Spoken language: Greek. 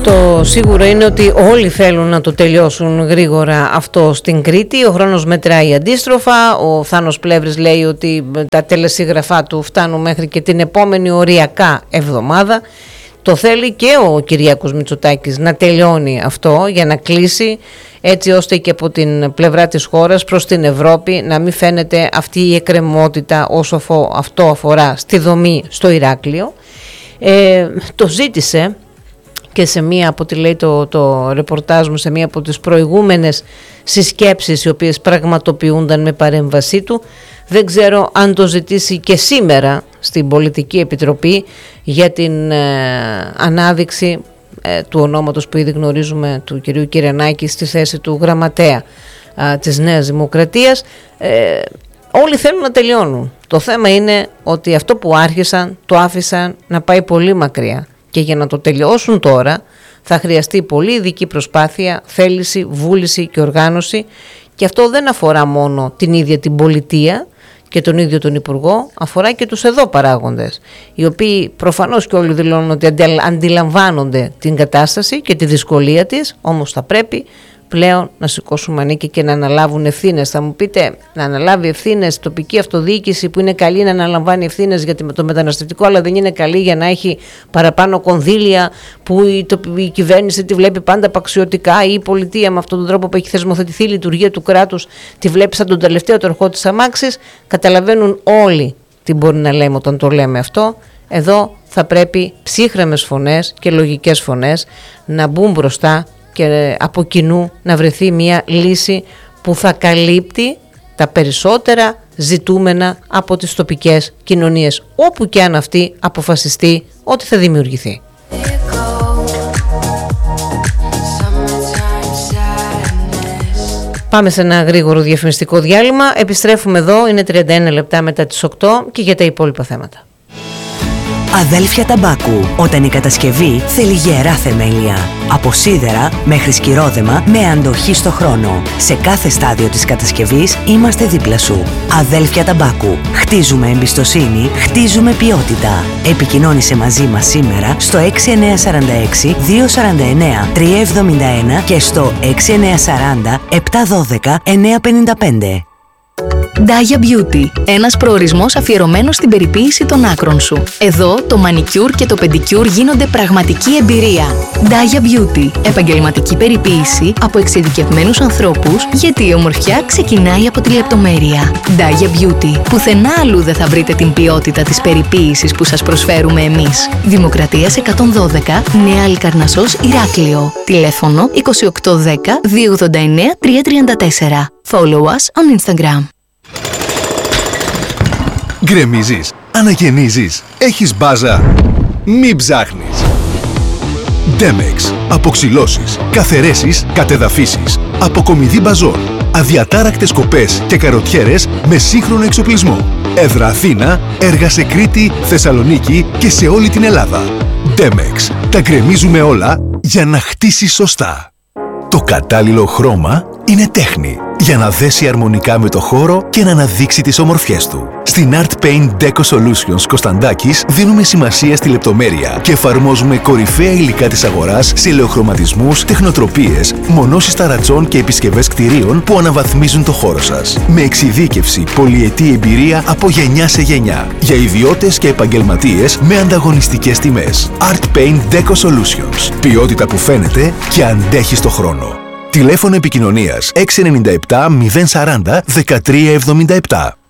Το σίγουρο είναι ότι όλοι θέλουν να το τελειώσουν γρήγορα αυτό στην Κρήτη. Ο χρόνος μετράει αντίστροφα. Ο Θάνος Πλεύρης λέει ότι τα τελεσίγραφά του φτάνουν μέχρι και την επόμενη οριακά εβδομάδα. Το θέλει και ο Κυριάκος Μητσοτάκης να τελειώνει αυτό για να κλείσει, έτσι ώστε και από την πλευρά της χώρας προς την Ευρώπη να μην φαίνεται αυτή η εκκρεμότητα όσο αυτό αφορά στη δομή στο Ηράκλειο. Το ζήτησε και σε μία από ό,τι λέει το ρεπορτάζ μου, σε μία από τις προηγούμενες συσκέψεις οι οποίες πραγματοποιούνταν με παρέμβασή του. Δεν ξέρω αν το ζητήσει και σήμερα στην Πολιτική Επιτροπή για την ανάδειξη του ονόματος που ήδη γνωρίζουμε του κυρίου Κυρενάκη στη θέση του γραμματέα της Νέας Δημοκρατίας. Όλοι θέλουν να τελειώνουν. Το θέμα είναι ότι αυτό που άρχισαν το άφησαν να πάει πολύ μακριά. Και για να το τελειώσουν τώρα θα χρειαστεί πολύ ειδική προσπάθεια, θέληση, βούληση και οργάνωση, και αυτό δεν αφορά μόνο την ίδια την πολιτεία και τον ίδιο τον Υπουργό, αφορά και τους εδώ παράγοντες, οι οποίοι προφανώς και όλοι δηλώνουν ότι αντιλαμβάνονται την κατάσταση και τη δυσκολία της, όμως θα πρέπει πλέον να σηκώσουν μανίκι και να αναλάβουν ευθύνες. Θα μου πείτε, να αναλάβει ευθύνες τοπική αυτοδιοίκηση που είναι καλή να αναλαμβάνει ευθύνες για το μεταναστευτικό, αλλά δεν είναι καλή για να έχει παραπάνω κονδύλια που η κυβέρνηση τη βλέπει πάντα απαξιωτικά, ή η πολιτεία με αυτόν τον τρόπο που έχει θεσμοθετηθεί η λειτουργία του κράτους τη βλέπει σαν τον τελευταίο τροχό της αμάξης. Καταλαβαίνουν όλοι τι μπορεί να λέμε όταν το λέμε αυτό. Εδώ θα πρέπει ψύχρεμες φωνές και λογικές φωνές να μπουν μπροστά και από κοινού να βρεθεί μια λύση που θα καλύπτει τα περισσότερα ζητούμενα από τις τοπικές κοινωνίες, όπου και αν αυτή αποφασιστεί ότι θα δημιουργηθεί. Πάμε σε ένα γρήγορο διαφημιστικό διάλειμμα. Επιστρέφουμε εδώ, είναι 31 λεπτά μετά τις 8 και για τα υπόλοιπα θέματα. Αδέλφια Ταμπάκου, όταν η κατασκευή θέλει γερά θεμέλια. Από σίδερα μέχρι σκυρόδεμα με αντοχή στο χρόνο. Σε κάθε στάδιο της κατασκευής είμαστε δίπλα σου. Αδέλφια Ταμπάκου. Χτίζουμε εμπιστοσύνη, χτίζουμε ποιότητα. Επικοινώνησε μαζί μας σήμερα στο 6946 249 371 και στο 6940 712 955. Daya Beauty, ένας προορισμός αφιερωμένος στην περιποίηση των άκρων σου. Εδώ το μανικιούρ και το πεντικιούρ γίνονται πραγματική εμπειρία. Daya Beauty, επαγγελματική περιποίηση από εξειδικευμένους ανθρώπους, γιατί η ομορφιά ξεκινάει από τη λεπτομέρεια. Daya Beauty, πουθενά αλλού δεν θα βρείτε την ποιότητα της περιποίησης που σας προσφέρουμε εμείς. Δημοκρατίας 112, Νέα Λικαρνασσός, Ηράκλειο. Τηλέφωνο 2810 289 334. Follow us on Instagram. Γκρεμίζεις, αναγεννίζεις, έχεις μπάζα. Μην ψάχνεις. Demex. Αποξυλώσεις, καθαιρέσεις, κατεδαφίσεις, αποκομιδή μπαζών, αδιατάρακτες κοπές και καροτιέρες με σύγχρονο εξοπλισμό. Έδρα Αθήνα, έργα σε Κρήτη, Θεσσαλονίκη και σε όλη την Ελλάδα. Demex. Τα γκρεμίζουμε όλα για να χτίσεις σωστά. Το κατάλληλο χρώμα είναι τέχνη για να δέσει αρμονικά με το χώρο και να αναδείξει τις ομορφιές του. Στην Art Paint Deco Solutions Κωνσταντάκης δίνουμε σημασία στη λεπτομέρεια και εφαρμόζουμε κορυφαία υλικά της αγοράς σε ελαιοχρωματισμούς, τεχνοτροπίες, μονώσεις ταρατσών και επισκευές κτηρίων που αναβαθμίζουν το χώρο σας. Με εξειδίκευση, πολυετή εμπειρία από γενιά σε γενιά. Για ιδιώτες και επαγγελματίες με ανταγωνιστικές τιμές. Art Paint Deco Solutions. Ποιότητα που φαίνεται και αντέχει στο χρόνο. Τηλέφωνο επικοινωνίας 697 040 1377.